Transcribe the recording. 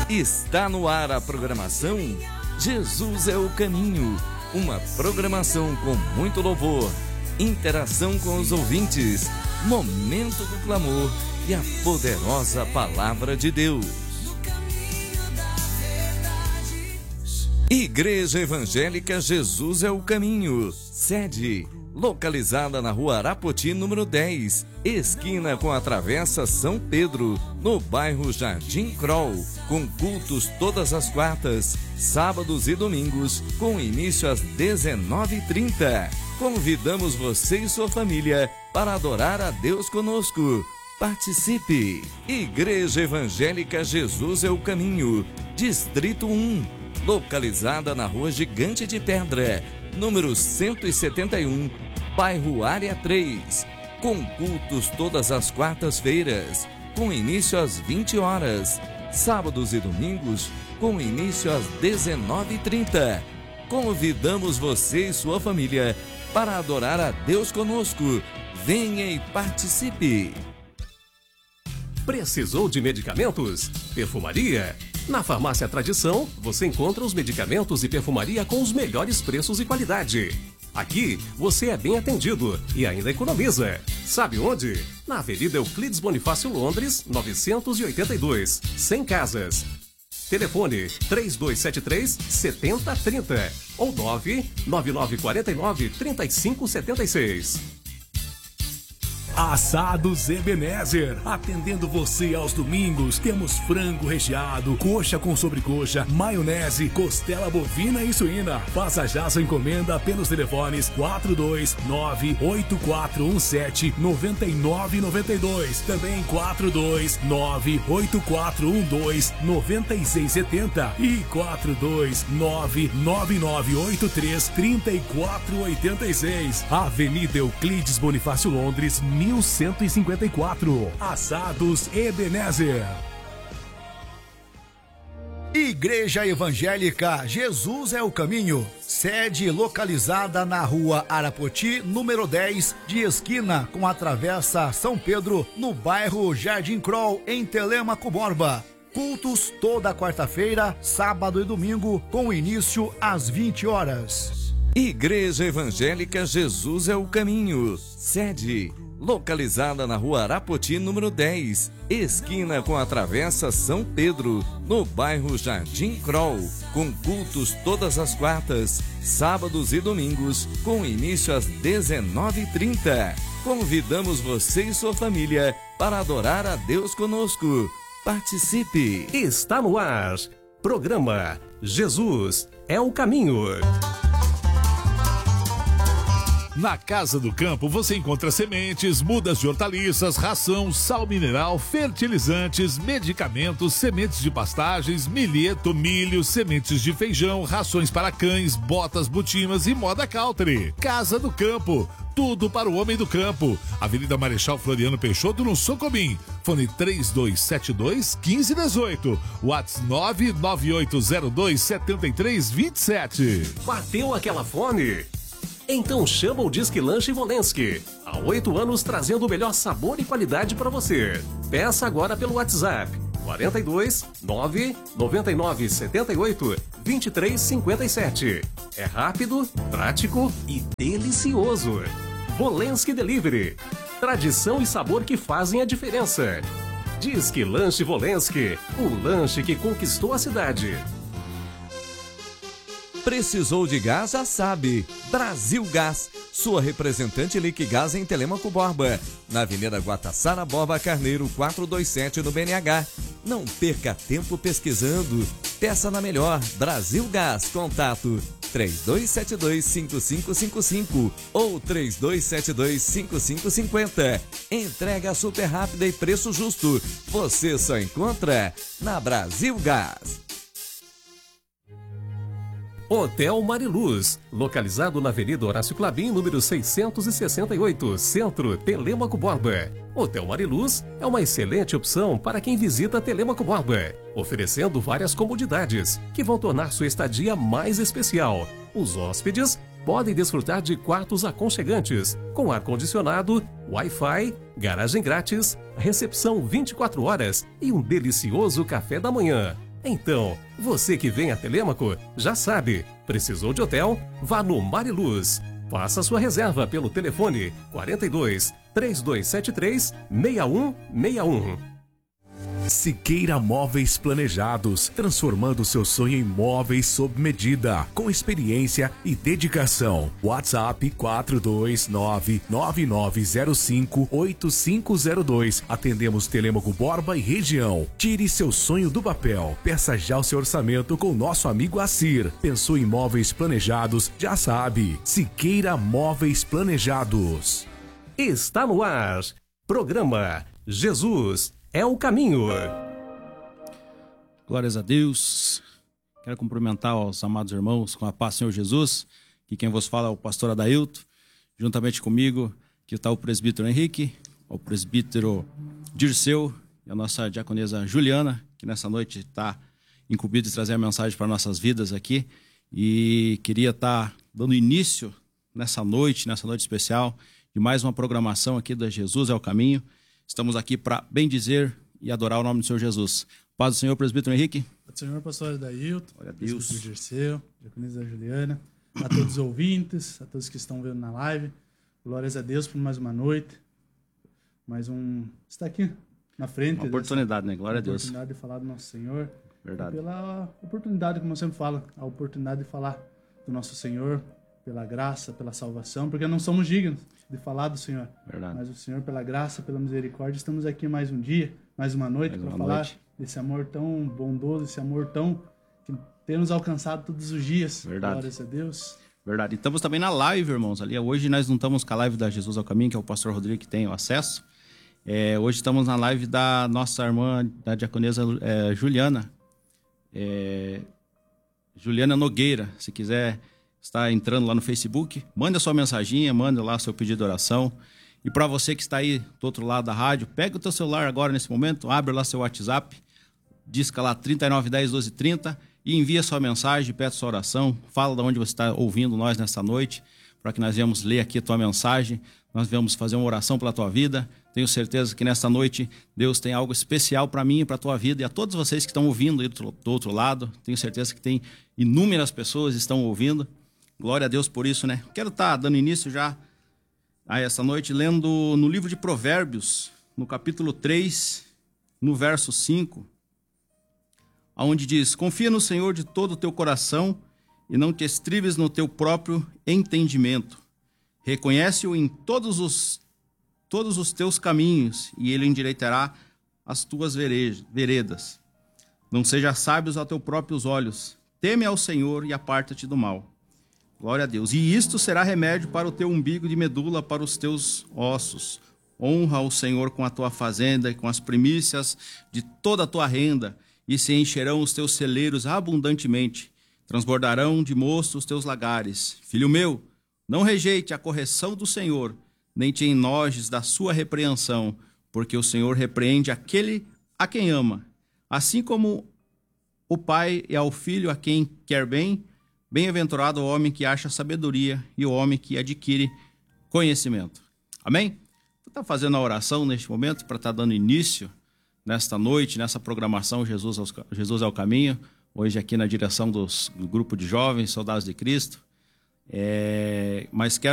Está no ar a programação Jesus é o Caminho. Uma programação com muito louvor, interação com os ouvintes, momento do clamor e a poderosa palavra de Deus. Igreja Evangélica Jesus é o Caminho. Sede localizada na Rua Arapoti, número 10, esquina com a Travessa São Pedro, no bairro Jardim Kroll, com cultos todas as quartas, sábados e domingos, com início às 19h30. Convidamos você e sua família para adorar a Deus conosco. Participe! Igreja Evangélica Jesus é o Caminho, Distrito 1, localizada na Rua Gigante de Pedra, número 171, bairro Área 3, com cultos todas as quartas-feiras, com início às 20 horas, sábados e domingos, com início às 19h30. Convidamos você e sua família para adorar a Deus conosco. Venha e participe! Precisou de medicamentos? Perfumaria? Na Farmácia Tradição, você encontra os medicamentos e perfumaria com os melhores preços e qualidade. Aqui, você é bem atendido e ainda economiza. Sabe onde? Na Avenida Euclides Bonifácio Londres, 982, 100 Casas. Telefone 3273-7030 ou 99949-3576. Assados Ebenezer, atendendo você aos domingos. Temos frango recheado, coxa com sobrecoxa, maionese, costela bovina e suína. Faça já sua encomenda pelos telefones 429-8417-9992, também 429-8412-9670 e 429-9983-3486. Avenida Euclides Bonifácio Londres, 1154. Assados Ebenezer. Igreja Evangélica Jesus é o Caminho. Sede localizada na Rua Arapoti, número 10, de esquina com a Travessa São Pedro, no bairro Jardim Kroll, em Telêmaco Borba. Cultos toda quarta-feira, sábado e domingo, com início às 20 horas. Igreja Evangélica Jesus é o Caminho. Sede localizada na Rua Arapoti, número 10, esquina com a Travessa São Pedro, no bairro Jardim Kroll, com cultos todas as quartas, sábados e domingos, com início às 19h30. Convidamos você e sua família para adorar a Deus conosco. Participe! Está no ar. Programa Jesus é o Caminho. Na Casa do Campo você encontra sementes, mudas de hortaliças, ração, sal mineral, fertilizantes, medicamentos, sementes de pastagens, milheto, milho, sementes de feijão, rações para cães, botas, botinas e moda country. Casa do Campo, tudo para o homem do campo. Avenida Marechal Floriano Peixoto, no Socobim. Fone 3272-1518. WhatsApp 99802-7327. Bateu aquela fome? Então chama o Disque Lanche Volensky. Há 8 anos trazendo o melhor sabor e qualidade para você. Peça agora pelo WhatsApp 42 999 78 23 57. É rápido, prático e delicioso. Volensky Delivery. Tradição e sabor que fazem a diferença. Disque Lanche Volensky, o lanche que conquistou a cidade. Precisou de gás? Já sabe. Brasil Gás, sua representante Liquigás em Telêmaco Borba, na Avenida Guatassara Borba Carneiro 427 no BNH. Não perca tempo pesquisando. Peça na melhor. Brasil Gás. Contato 3272-5555 ou 3272-5550. Entrega super rápida e preço justo. Você só encontra na Brasil Gás. Hotel Mariluz, localizado na Avenida Horácio Clabim, número 668, Centro, Telêmaco Borba. Hotel Mariluz é uma excelente opção para quem visita Telêmaco Borba, oferecendo várias comodidades que vão tornar sua estadia mais especial. Os hóspedes podem desfrutar de quartos aconchegantes, com ar-condicionado, Wi-Fi, garagem grátis, recepção 24 horas e um delicioso café da manhã. Então, você que vem a Telêmaco, já sabe, precisou de hotel? Vá no Mariluz. Faça sua reserva pelo telefone 42 3273 6161. Siqueira Móveis Planejados, transformando seu sonho em móveis sob medida, com experiência e dedicação. WhatsApp 429-9905-8502. Atendemos Telêmaco Borba e região. Tire seu sonho do papel. Peça já o seu orçamento com nosso amigo Assir. Pensou em móveis planejados? Já sabe. Siqueira Móveis Planejados. Está no ar. Programa Jesus é o Caminho. Glórias a Deus. Quero cumprimentar os amados irmãos com a paz do Senhor Jesus. Que quem vos fala é o pastor Adailto. Juntamente comigo, que está o presbítero Henrique, o presbítero Dirceu e a nossa diaconisa Juliana, que nessa noite está incumbida de trazer a mensagem para nossas vidas aqui. E queria estar dando início nessa noite especial, de mais uma programação aqui da Jesus é o Caminho. Estamos aqui para bendizer e adorar o nome do Senhor Jesus. Paz do Senhor, presbítero Henrique. Paz do Senhor, pastor Adailto. Glória a Deus. Presbítero Dirceu, diaconisa Juliana, a todos os ouvintes, a todos que estão vendo na live. Glórias a Deus por mais uma noite. Está aqui na frente. Uma oportunidade, né? Glória a Deus. Oportunidade de falar do nosso Senhor. Verdade. E pela oportunidade, como eu sempre falo, a oportunidade de falar do nosso Senhor, pela graça, pela salvação, porque não somos dignos de falar do Senhor. Verdade. Mas o Senhor, pela graça, pela misericórdia, estamos aqui mais um dia, mais uma noite, para falar desse amor tão bondoso, esse amor tão que temos alcançado todos os dias. Verdade. Glórias a Deus. Verdade. E estamos também na live, irmãos. Ali, hoje nós não estamos com a live da Jesus ao Caminho, que é o pastor Rodrigo que tem o acesso. Hoje estamos na live da nossa irmã, da diaconisa Juliana. Juliana Nogueira. Se quiser estar entrando lá no Facebook, manda sua mensaginha, manda lá seu pedido de oração. E para você que está aí do outro lado da rádio, pega o teu celular agora nesse momento, abre lá seu WhatsApp, disca lá 3910 1230 e envia sua mensagem, pede sua oração, fala de onde você está ouvindo nós nessa noite, para que nós venhamos ler aqui a tua mensagem, nós venhamos fazer uma oração pela tua vida. Tenho certeza que nessa noite Deus tem algo especial para mim e para a tua vida e a todos vocês que estão ouvindo aí do outro lado. Tenho certeza que tem inúmeras pessoas que estão ouvindo. Glória a Deus por isso, né? Quero estar dando início já a essa noite lendo no livro de Provérbios, no capítulo 3, no verso 5, onde diz: confia no Senhor de todo o teu coração e não te estribes no teu próprio entendimento. Reconhece-o em todos os teus caminhos e ele endireitará as tuas veredas. Não sejas sábios aos teus próprios olhos. Teme ao Senhor e aparta-te do mal. Glória a Deus. E isto será remédio para o teu umbigo de medula, para os teus ossos. Honra o Senhor com a tua fazenda e com as primícias de toda a tua renda, e se encherão os teus celeiros abundantemente. Transbordarão de mosto os teus lagares. Filho meu, não rejeite a correção do Senhor, nem te enojes da sua repreensão, porque o Senhor repreende aquele a quem ama. Assim como o pai é ao filho a quem quer bem, bem-aventurado o homem que acha sabedoria e o homem que adquire conhecimento. Amém? Vou estar fazendo a oração neste momento para estar dando início nesta noite, nessa programação Jesus é o Caminho, hoje aqui na direção do grupo de jovens, Soldados de Cristo. Mas quero